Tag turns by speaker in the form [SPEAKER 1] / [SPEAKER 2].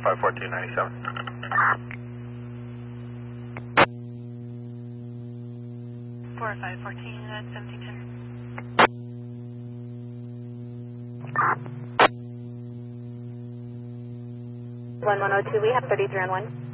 [SPEAKER 1] 451497.
[SPEAKER 2] 4514 at 1710.
[SPEAKER 3] 1102, we have 33 on 1.